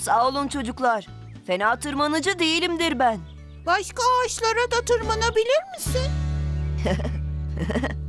Sağ olun çocuklar. Fena tırmanıcı değilimdir ben. Başka ağaçlara da tırmanabilir misin?